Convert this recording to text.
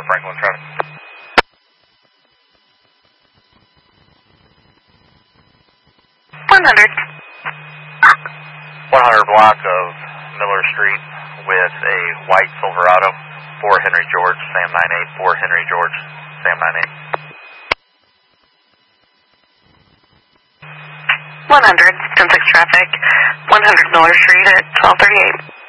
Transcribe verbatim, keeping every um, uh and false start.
Franklin traffic. one hundred. one hundred block of Miller Street with a white Silverado, four Henry George, Sam nine eight, four Henry George, Sam nine eight. one hundred, ten six traffic, one hundred Miller Street at twelve thirty-eight.